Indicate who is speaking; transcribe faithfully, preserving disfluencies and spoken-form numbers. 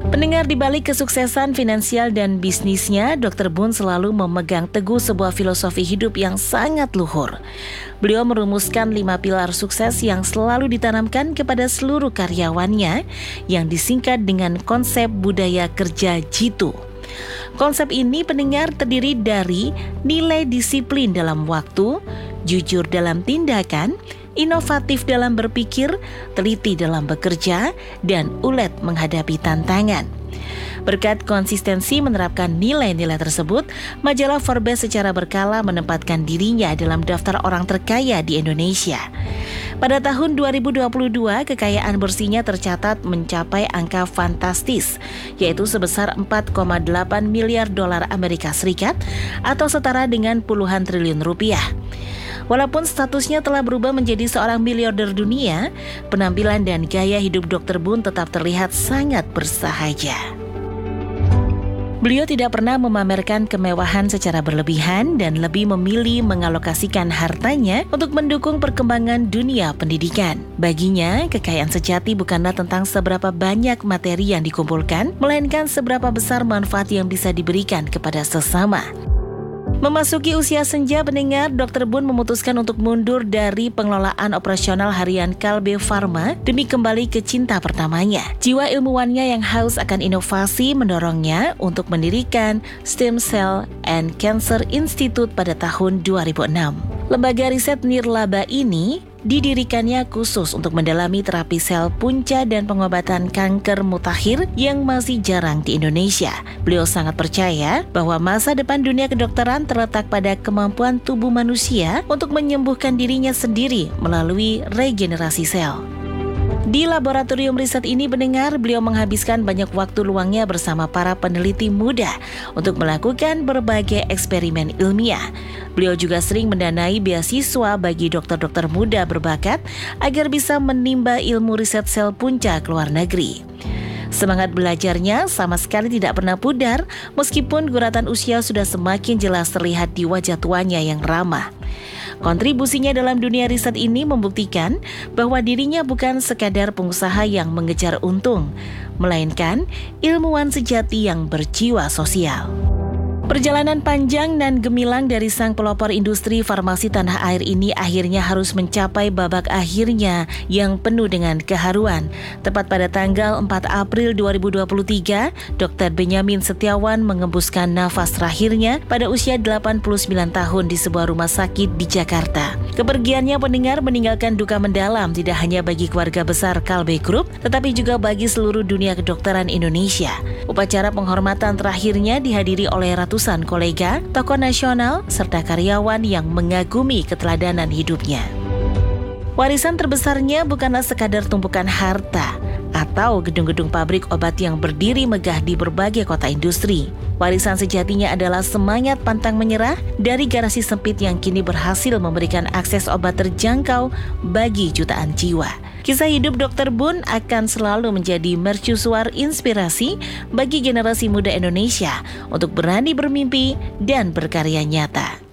Speaker 1: Pendengar, di balik kesuksesan finansial dan bisnisnya, dokter Boon selalu memegang teguh sebuah filosofi hidup yang sangat luhur. Beliau merumuskan lima pilar sukses yang selalu ditanamkan kepada seluruh karyawannya, yang disingkat dengan konsep budaya kerja Jitu. Konsep ini, pendengar, terdiri dari nilai disiplin dalam waktu, jujur dalam tindakan, inovatif dalam berpikir, teliti dalam bekerja, dan ulet menghadapi tantangan. Berkat konsistensi menerapkan nilai-nilai tersebut, majalah Forbes secara berkala menempatkan dirinya dalam daftar orang terkaya di Indonesia. Pada tahun dua ribu dua puluh dua, kekayaan bersihnya tercatat mencapai angka fantastis, yaitu sebesar empat koma delapan miliar dolar Amerika Serikat atau setara dengan puluhan triliun rupiah. Walaupun statusnya telah berubah menjadi seorang miliarder dunia, penampilan dan gaya hidup dokter Boon tetap terlihat sangat bersahaja. Beliau tidak pernah memamerkan kemewahan secara berlebihan dan lebih memilih mengalokasikan hartanya untuk mendukung perkembangan dunia pendidikan. Baginya, kekayaan sejati bukanlah tentang seberapa banyak materi yang dikumpulkan, melainkan seberapa besar manfaat yang bisa diberikan kepada sesama. Memasuki usia senja, pendengar, dokter Boon memutuskan untuk mundur dari pengelolaan operasional harian Kalbe Farma demi kembali ke cinta pertamanya. Jiwa ilmuwannya yang haus akan inovasi mendorongnya untuk mendirikan Stem Cell and Cancer Institute pada tahun dua ribu enam. Lembaga riset nirlaba ini didirikannya khusus untuk mendalami terapi sel punca dan pengobatan kanker mutakhir yang masih jarang di Indonesia. Beliau sangat percaya bahwa masa depan dunia kedokteran terletak pada kemampuan tubuh manusia untuk menyembuhkan dirinya sendiri melalui regenerasi sel. Di laboratorium riset ini, pendengar, beliau menghabiskan banyak waktu luangnya bersama para peneliti muda untuk melakukan berbagai eksperimen ilmiah. Beliau juga sering mendanai beasiswa bagi dokter-dokter muda berbakat agar bisa menimba ilmu riset sel punca ke luar negeri. Semangat belajarnya sama sekali tidak pernah pudar, meskipun guratan usia sudah semakin jelas terlihat di wajah tuanya yang ramah. Kontribusinya dalam dunia riset ini membuktikan bahwa dirinya bukan sekadar pengusaha yang mengejar untung, melainkan ilmuwan sejati yang berjiwa sosial. Perjalanan panjang dan gemilang dari sang pelopor industri farmasi tanah air ini akhirnya harus mencapai babak akhirnya yang penuh dengan keharuan. Tepat pada tanggal empat April dua ribu dua puluh tiga, dokter Benyamin Setiawan mengembuskan nafas terakhirnya pada usia delapan puluh sembilan tahun di sebuah rumah sakit di Jakarta. Kepergiannya, pendengar, meninggalkan duka mendalam tidak hanya bagi keluarga besar Kalbe Group, tetapi juga bagi seluruh dunia kedokteran Indonesia. Upacara penghormatan terakhirnya dihadiri oleh ratusan kolega, tokoh nasional, serta karyawan yang mengagumi keteladanan hidupnya. Warisan terbesarnya bukanlah sekadar tumpukan harta atau gedung-gedung pabrik obat yang berdiri megah di berbagai kota industri. Warisan sejatinya adalah semangat pantang menyerah dari garasi sempit yang kini berhasil memberikan akses obat terjangkau bagi jutaan jiwa. Kisah hidup dokter Boon akan selalu menjadi mercusuar inspirasi bagi generasi muda Indonesia untuk berani bermimpi dan berkarya nyata.